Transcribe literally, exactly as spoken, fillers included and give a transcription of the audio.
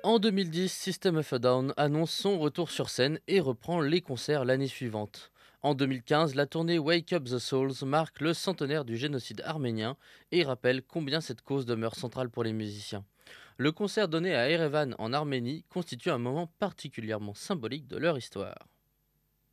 En deux mille dix, System of a Down annonce son retour sur scène et reprend les concerts l'année suivante. En deux mille quinze, la tournée Wake Up the Souls marque le centenaire du génocide arménien et rappelle combien cette cause demeure centrale pour les musiciens. Le concert donné à Erevan en Arménie constitue un moment particulièrement symbolique de leur histoire.